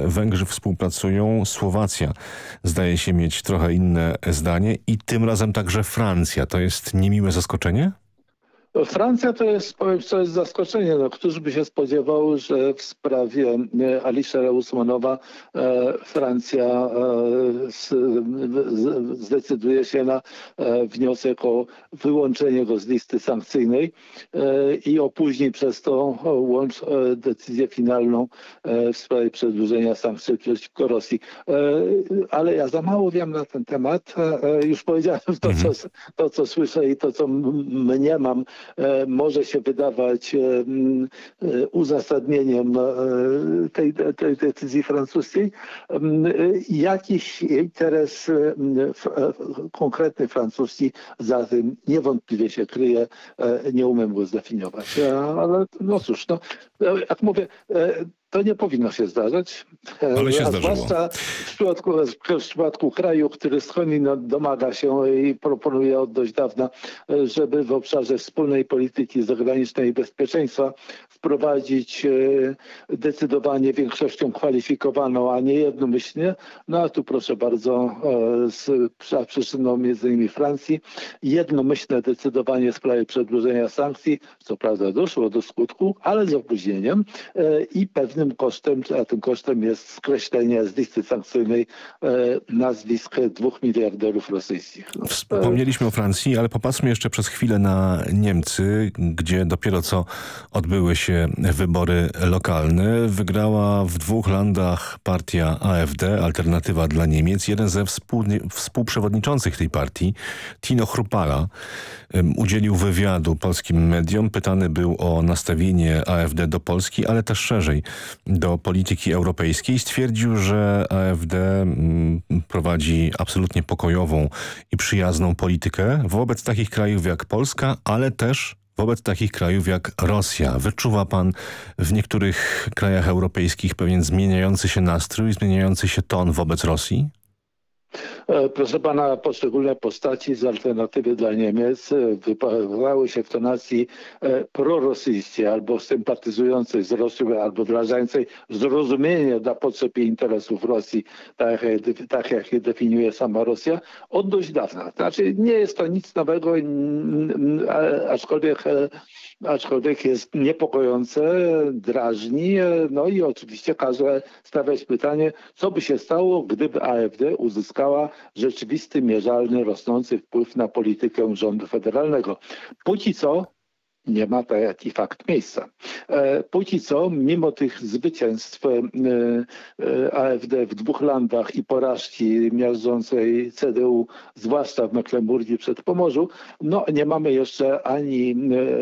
Węgrzy współpracują. Słowacja zdaje się mieć trochę inne zdanie i tym razem także Francja. To jest niemiłe zaskoczenie? Francja to jest, powiem szczerze, zaskoczenie. No, któż by się spodziewał, że w sprawie Alisera Usmanowa Francja zdecyduje się na wniosek o wyłączenie go z listy sankcyjnej i opóźni przez to decyzję finalną w sprawie przedłużenia sankcji przeciwko Rosji. Ale ja za mało wiem na ten temat. Już powiedziałem to, co słyszę i to, co mniemam, może się wydawać uzasadnieniem tej decyzji francuskiej. Jakiś interes konkretny francuski za tym niewątpliwie się kryje. Nie umiem go zdefiniować. Ale no cóż, no, jak mówię, to nie powinno się zdarzać. Ale się zdarzyło. Zwłaszcza w przypadku kraju, który skądinąd domaga się i proponuje od dość dawna, żeby w obszarze wspólnej polityki zagranicznej i bezpieczeństwa wprowadzić decydowanie większością kwalifikowaną, a nie jednomyślnie. No a tu proszę bardzo, za przyczyną między innymi Francji, jednomyślne decydowanie w sprawie przedłużenia sankcji, co prawda doszło do skutku, ale z opóźnieniem i pewnym kosztem, a tym kosztem jest skreślenie z listy sankcyjnej nazwisk 2 miliarderów rosyjskich. No. Wspomnieliśmy o Francji, ale popatrzmy jeszcze przez chwilę na Niemcy, gdzie dopiero co odbyły się wybory lokalne. Wygrała w 2 landach partia AfD, Alternatywa dla Niemiec. Jeden ze współprzewodniczących tej partii, Tino Chrupalla, udzielił wywiadu polskim mediom. Pytany był o nastawienie AfD do Polski, ale też szerzej do polityki europejskiej. Stwierdził, że AfD prowadzi absolutnie pokojową i przyjazną politykę wobec takich krajów jak Polska, ale też wobec takich krajów jak Rosja. Wyczuwa pan w niektórych krajach europejskich pewien zmieniający się nastrój, zmieniający się ton wobec Rosji? Proszę pana, poszczególne postaci z Alternatywy dla Niemiec wypowiadały się w tonacji prorosyjskiej albo sympatyzującej z Rosją, albo wyrażającej zrozumienie dla potrzeb i interesów Rosji, tak jak je definiuje sama Rosja, od dość dawna. Znaczy nie jest to nic nowego, aczkolwiek jest niepokojące, drażni, no i oczywiście każe stawiać pytanie, co by się stało, gdyby AfD uzyskała rzeczywisty, mierzalny, rosnący wpływ na politykę rządu federalnego. Póki co nie ma taki fakt miejsca. Póki co, mimo tych zwycięstw AfD w 2 landach i porażki miażdżącej CDU, zwłaszcza w Mecklenburgii Przedpomorzu, no nie mamy jeszcze ani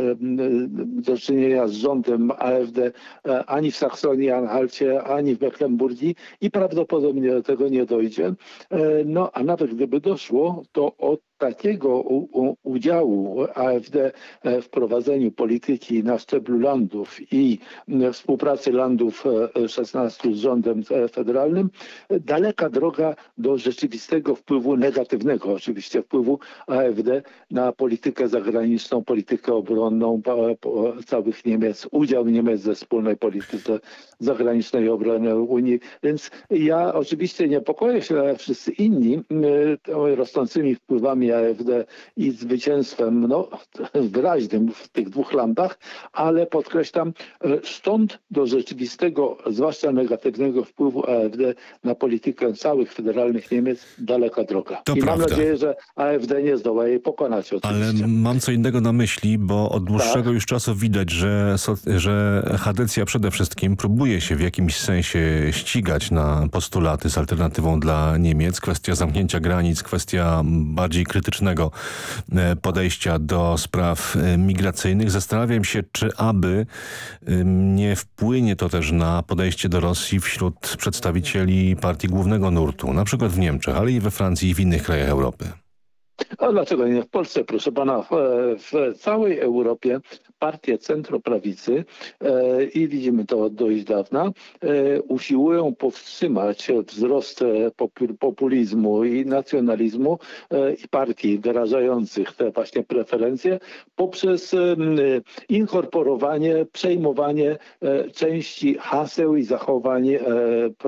do czynienia z rządem AfD ani w Saksonii-Anhalcie, ani w Mecklenburgii i prawdopodobnie do tego nie dojdzie. No a nawet gdyby doszło, to od takiego udziału AfD w prowadzeniu polityki na szczeblu landów i współpracy landów 16 z rządem federalnym, daleka droga do rzeczywistego wpływu, negatywnego oczywiście wpływu AfD na politykę zagraniczną, politykę obronną całych Niemiec, udział Niemiec we wspólnej polityce zagranicznej i obronnej Unii. Więc ja oczywiście niepokoję się, ale wszyscy inni rosnącymi wpływami AfD i zwycięstwem wyraźnym w tych 2 landach, ale podkreślam, stąd do rzeczywistego, zwłaszcza negatywnego wpływu AfD na politykę całych federalnych Niemiec daleka droga. To I prawda. mam nadzieję, że AfD nie zdoła jej pokonać oczywiście. Ale mam co innego na myśli, bo od dłuższego już czasu widać, że Chadecja przede wszystkim próbuje się w jakimś sensie ścigać na postulaty z Alternatywą dla Niemiec. Kwestia zamknięcia granic, kwestia bardziej krytycznego podejścia do spraw migracyjnych. Zastanawiam się, czy aby nie wpłynie to też na podejście do Rosji wśród przedstawicieli partii głównego nurtu, na przykład w Niemczech, ale i we Francji i w innych krajach Europy. A dlaczego nie w Polsce, proszę pana? W całej Europie partie centroprawicy i widzimy to od dość dawna, usiłują powstrzymać wzrost populizmu i nacjonalizmu i partii wyrażających te właśnie preferencje poprzez inkorporowanie, przejmowanie części haseł i zachowań